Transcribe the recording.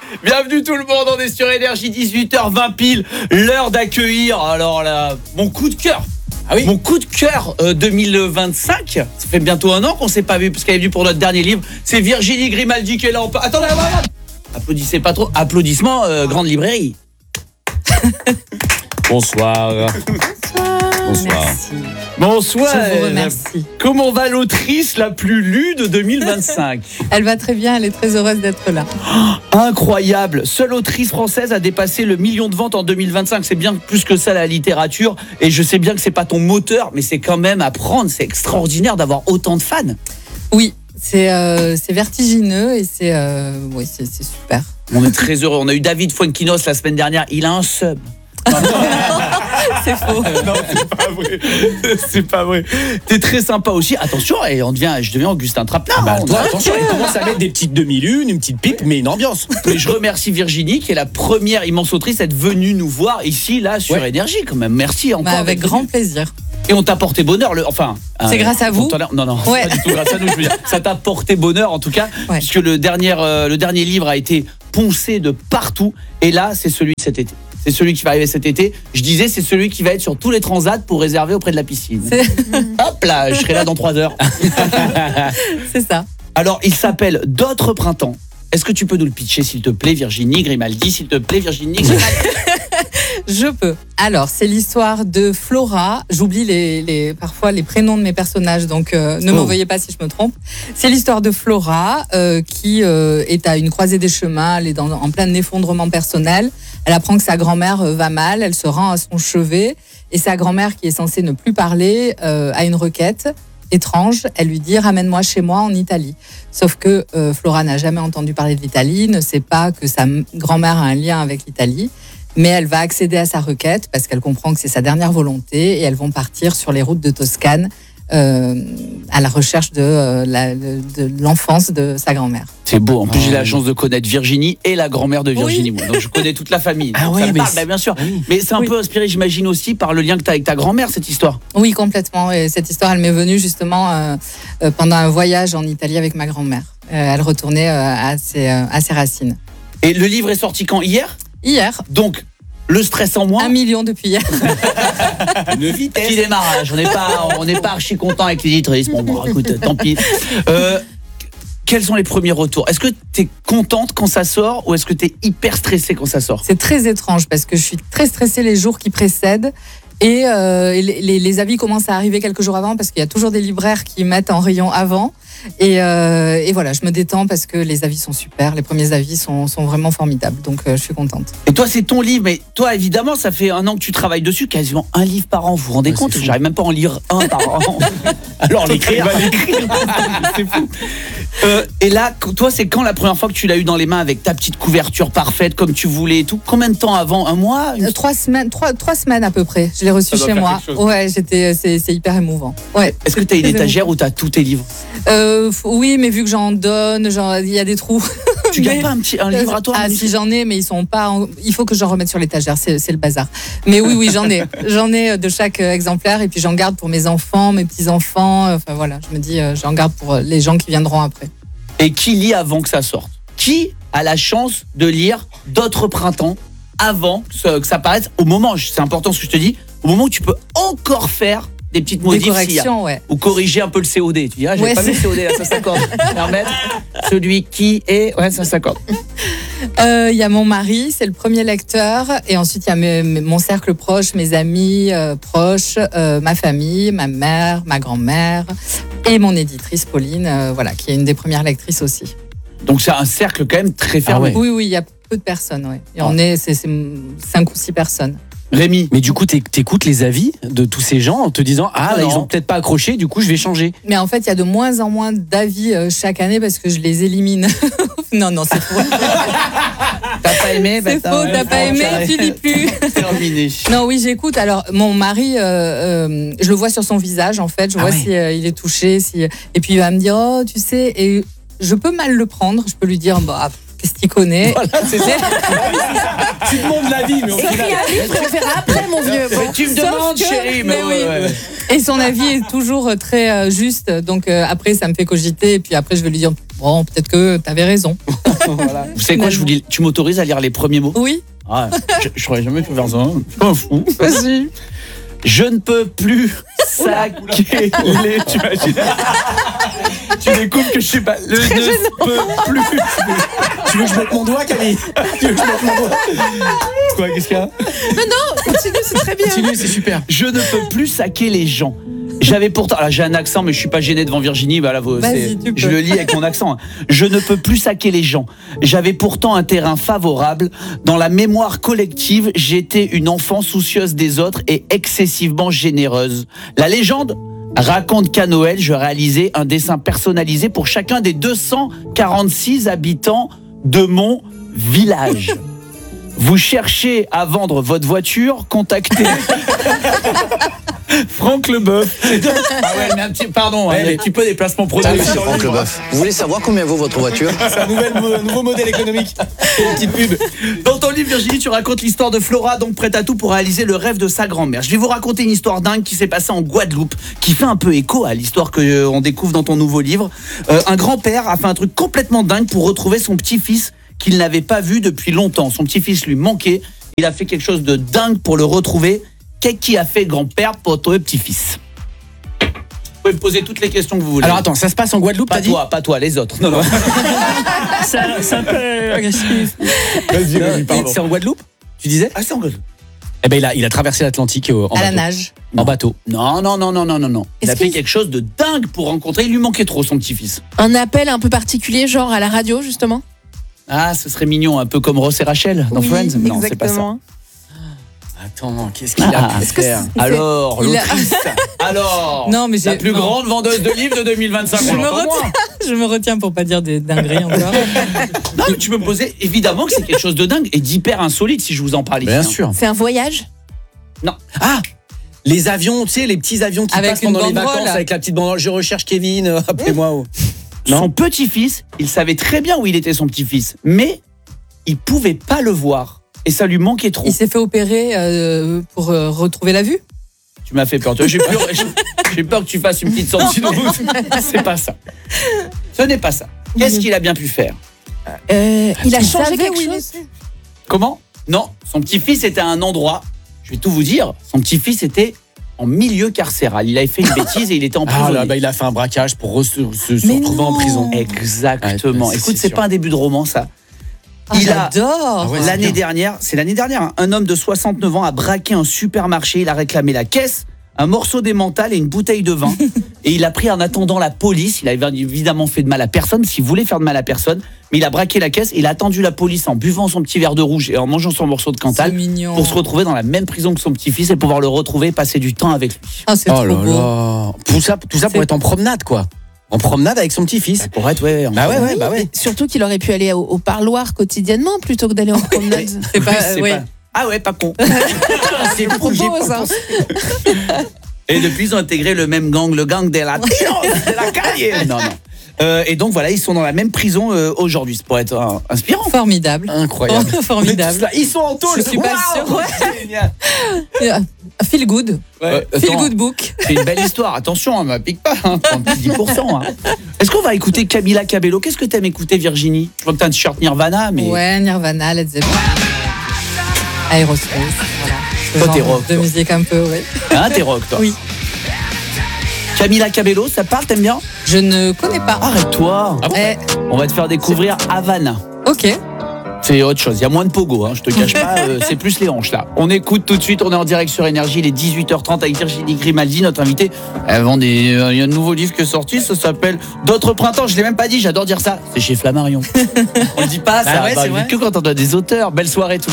Bienvenue tout le monde, on est sur Énergie, 18h20 pile, l'heure d'accueillir, alors là, mon coup de cœur. Ah oui. Mon coup de cœur 2025, ça fait bientôt un an qu'on s'est pas vu parce qu'elle est venue pour notre dernier livre, c'est Virginie Grimaldi qui est là. Attendez, applaudissez pas trop, applaudissements, grande librairie. Bonsoir. Bonsoir. Merci. Bonsoir. Je vous remercie. Comment va l'autrice la plus lue de 2025? Elle va très bien, elle est très heureuse d'être là. Incroyable. Seule autrice française a dépassé le million de ventes en 2025. C'est bien plus que ça la littérature. Et je sais bien que c'est pas ton moteur, mais c'est quand même à prendre. C'est extraordinaire d'avoir autant de fans. Oui, c'est vertigineux et c'est super. On est très heureux. On a eu David Fuenquinos la semaine dernière. Il a un sub. C'est faux. Non, c'est pas vrai. C'est pas vrai. T'es très sympa aussi. Attention, et je deviens Augustin Trapenard. Toi, attention, il commence à mettre des petites demi-lunes, une petite pipe, mais une ambiance. Mais je remercie Virginie, qui est la première immense autrice à être venue nous voir ici, là, sur Énergie, quand même. Merci encore. Avec grand plaisir. Et on t'a porté bonheur. C'est grâce à vous. Non, Ouais. c'est pas du tout grâce à nous. Je veux dire, ça t'a porté bonheur, en tout cas, Ouais. puisque le dernier livre a été poncé de partout. Et là, c'est celui de cet été. C'est celui qui va arriver cet été. Je disais, c'est celui qui va être sur tous les transats pour réserver auprès de la piscine. Hop là, je serai là dans 3 heures. C'est ça. Alors, il s'appelle D'autres printemps. Est-ce que tu peux nous le pitcher, s'il te plaît, Virginie Grimaldi, s'il te plaît, Virginie Grimaldi. Je peux. Alors, c'est l'histoire de Flora. J'oublie parfois les prénoms de mes personnages, donc ne m'en veuillez pas si je me trompe. C'est l'histoire de Flora qui est à une croisée des chemins. Elle est en plein effondrement personnel. Elle apprend que sa grand-mère va mal. Elle se rend à son chevet. Et sa grand-mère, qui est censée ne plus parler, a une requête étrange. Elle lui dit « Ramène-moi chez moi en Italie ». Sauf que Flora n'a jamais entendu parler de l'Italie, ne sait pas que sa grand-mère a un lien avec l'Italie. Mais elle va accéder à sa requête parce qu'elle comprend que c'est sa dernière volonté et elles vont partir sur les routes de Toscane à la recherche de l'enfance de sa grand-mère. C'est beau. En plus, j'ai la chance de connaître Virginie et la grand-mère de Virginie. Oui. Moi. Donc, je connais toute la famille. Ah Donc, ouais, ça me mais parle, bien sûr. Oui. Mais c'est un peu inspiré, j'imagine, aussi par le lien que tu as avec ta grand-mère, cette histoire. Oui, complètement. Et cette histoire, elle m'est venue justement pendant un voyage en Italie avec ma grand-mère. Elle retournait à ses racines. Et le livre est sorti quand? Hier? Hier, Donc, le stress en moins. 1 million depuis hier. Une vitesse. Petit démarrage. On n'est pas archi content avec l'éditrice. Bon, écoute, tant pis. Quels sont les premiers retours? Est-ce que tu es contente quand ça sort ou est-ce que tu es hyper stressée quand ça sort? C'est très étrange parce que je suis très stressée les jours qui précèdent. Et les avis commencent à arriver quelques jours avant parce qu'il y a toujours des libraires qui mettent en rayon avant. Et voilà, je me détends parce que les avis sont super. Les premiers avis sont vraiment formidables. Donc, je suis contente. Et toi, c'est ton livre. Mais toi, évidemment, ça fait 1 an que tu travailles dessus. Quasiment un livre par an. Vous vous rendez compte? J'arrive même pas à en lire un par an. Alors, l'écrire. C'est fou. Et là, toi, c'est quand la première fois que tu l'as eu dans les mains avec ta petite couverture parfaite, comme tu voulais et tout? Combien de temps avant? 1 mois? 3 semaines, 3 semaines à peu près. Je l'ai reçu chez moi. Ouais, c'est hyper émouvant. Ouais. Est-ce que tu as une étagère où tu as tous tes livres? Oui, mais vu que j'en donne, il y a des trous. Tu gardes pas un livre à toi? Ah, si j'en ai, mais ils sont pas. Il faut que j'en remette sur l'étagère, c'est le bazar. Mais oui, j'en ai. J'en ai de chaque exemplaire et puis j'en garde pour mes enfants, mes petits-enfants. Enfin voilà, je me dis, j'en garde pour les gens qui viendront après. Et qui lit avant que ça sorte? Qui a la chance de lire D'autres printemps avant que ça paraisse? Au moment, c'est important ce que je te dis, au moment où tu peux encore faire des petites modifs, Des corrections, ouais. ou corriger un peu le COD. Tu dis, j'ai pas mis le COD, là, ça s'accorde. Permettre celui qui est... Ouais, ça s'accorde. Il y a mon mari, c'est le premier lecteur. Et ensuite, il y a mon cercle proche, mes amis proches, ma famille, ma mère, ma grand-mère et mon éditrice, Pauline, voilà, qui est une des premières lectrices aussi. Donc, c'est un cercle quand même très fermé. Oui, il y a peu de personnes, ouais. Et c'est 5 ou 6 personnes. Rémi. Mais du coup, t'écoutes les avis de tous ces gens en te disant là, ils ont peut-être pas accroché, du coup je vais changer. Mais en fait, il y a de moins en moins d'avis chaque année parce que je les élimine. non, c'est faux. T'as pas aimé? C'est faux, t'as pas aimé, tu lis plus. Terminé. Non, oui, j'écoute. Alors, mon mari, je le vois sur son visage, en fait. Je vois si il est touché. Et puis, il va me dire, oh, tu sais, et je peux mal le prendre. Je peux lui dire, bah, qu'est-ce qu'il connaît? Voilà, c'est ça. Tu demandes l'avis, mais Écris un livre et on verra après, mon vieux. Mais tu me demandes, chérie. Mais oui. Et son avis est toujours très juste. Donc après, ça me fait cogiter. Et puis après, je vais lui dire, bon, peut-être que t'avais raison. Voilà. Vous savez quoi, tu m'autorises à lire les premiers mots? Oui. Ah, je n'aurais jamais pu faire ça. Je m'en fous. Vas-y. Je ne peux plus saquer les... Tu imagines? Tu découvres que je sais pas. Je ne peux plus. Tu veux que je mette mon doigt, Camille? Tu veux que je mette mon doigt? Quoi, qu'est-ce qu'il y a? Continue, c'est très bien. Continue, c'est super. Je ne peux plus saquer les gens. J'avais pourtant, là j'ai un accent mais je suis pas gêné devant Virginie, bah là je le lis avec mon accent. Je ne peux plus saquer les gens. J'avais pourtant un terrain favorable. Dans la mémoire collective, j'étais une enfant soucieuse des autres et excessivement généreuse. La légende raconte qu'à Noël, je réalisais un dessin personnalisé pour chacun des 246 habitants de mon village. Vous cherchez à vendre votre voiture, contactez Franck Leboeuf. Ah ouais, mais un petit, pardon, un petit peu des placements produits. Franck Leboeuf. Vous voulez savoir combien vaut votre voiture? C'est un nouveau modèle économique. Une petite pub. Dans ton livre, Virginie, tu racontes l'histoire de Flora, donc prête à tout pour réaliser le rêve de sa grand-mère. Je vais vous raconter une histoire dingue qui s'est passée en Guadeloupe, qui fait un peu écho à l'histoire qu'on découvre dans ton nouveau livre. Un grand-père a fait un truc complètement dingue pour retrouver son petit-fils qu'il n'avait pas vu depuis longtemps. Son petit-fils lui manquait. Il a fait quelque chose de dingue pour le retrouver. Qu'est-ce qu'il a fait, grand-père, pour retrouver petit-fils? Vous pouvez me poser toutes les questions que vous voulez. Alors attends, ça se passe en Guadeloupe, t'as dit? Pas toi, les autres. Non. C'est un peu agressif. Vas-y, pardon. C'est en Guadeloupe, tu disais? Ah, c'est en Guadeloupe. Eh ben il a traversé l'Atlantique en À bateau. la nage. En bateau. Non. Il a fait quelque chose de dingue pour rencontrer. Il lui manquait trop, son petit-fils. Un appel un peu particulier, genre à la radio, justement. Ah, ce serait mignon, un peu comme Ross et Rachel dans Friends. Non, c'est pas ça. Attends, qu'est-ce qu'il a pu faire? Alors, l'autrice. Alors, non, mais la plus grande vendeuse de livres de 2025. Je me retiens pour pas dire des dingueries encore. Non, mais tu peux me poser, évidemment que c'est quelque chose de dingue et d'hyper insolite si je vous en parle ici. Bien sûr. C'est un voyage? Non. Ah, les avions, tu sais, les petits avions qui Avec passent pendant les banderole. vacances avec la petite banderole. Je recherche Kevin, appelez-moi. Son petit-fils, il savait très bien où il était son petit-fils, mais il pouvait pas le voir. Et ça lui manquait trop. Il s'est fait opérer pour retrouver la vue. Tu m'as fait peur. J'ai peur que tu fasses une petite sortie de route. C'est pas ça. Ce n'est pas ça. Qu'est-ce qu'il a bien pu faire? Il a changé savait quelque où il chose? Comment? Non, son petit-fils était à un endroit. Je vais tout vous dire. Son petit-fils était en milieu carcéral. Il avait fait une bêtise et il était en prison. Ah là, bah, il a fait un braquage pour se retrouver en prison. Exactement. Ouais, Écoute, c'est sûr. pas un début de roman, ça. J'adore. Ah ouais, L'année dernière, c'est l'année dernière, hein, un homme de 69 ans a braqué un supermarché. Il a réclamé la caisse, un morceau d'émental et une bouteille de vin. Et il a pris en attendant la police. Il avait évidemment fait de mal à personne, s'il voulait faire de mal à personne. Mais il a braqué la caisse. Il a attendu la police en buvant son petit verre de rouge et en mangeant son morceau de Cantal C'est mignon. pour se retrouver dans la même prison que son petit-fils et pouvoir le retrouver et passer du temps avec lui. Ah, c'est Oh trop là beau. là. Tout ça pour être en promenade, quoi. En promenade avec son petit-fils. Pour être, ouais. Bah ouais. Surtout qu'il aurait pu aller au parloir quotidiennement plutôt que d'aller en promenade. C'est pas. C'est ouais. pas- Ah ouais, pas con. C'est fou, j'ai propose, pas hein. pensé. Et depuis, ils ont intégré le même gang, le gang de la calle. Non. Et donc voilà, ils sont dans la même prison aujourd'hui. Ça pourrait être inspirant. Formidable. Incroyable. Formidable. Ils sont en tôle. Je suis pas Waouh, sûre. génial. Feel good. Feel Attends, good book. c'est une belle histoire. Attention, ne pique pas. Hein, prends un petit 10%. Hein. Est-ce qu'on va écouter Camila Cabello? Qu'est-ce que t'aimes écouter, Virginie? Je vois que t'as un t-shirt Nirvana, mais... Ouais, Nirvana, Led Zeppelin, Aerosmith, voilà. Ce Toi, genre t'es rock, de toi. musique un peu, ouais. Hein, t'es rock, toi. Oui. Camila Cabello, ça parle, t'aimes bien? Je ne connais pas. Arrête-toi. Eh, On va te faire découvrir Havana. ok. C'est autre chose, il y a moins de pogo, hein, je te cache pas, c'est plus les hanches là. On écoute tout de suite, on est en direct sur Énergie, il est 18h30 avec Virginie Grimaldi, notre invitée. Il y a un nouveau livre qui est sorti, ça s'appelle D'autres printemps, je l'ai même pas dit, j'adore dire ça, c'est chez Flammarion. On le dit pas, ça ouais, va c'est vrai. que quand on a des auteurs. Belle soirée tout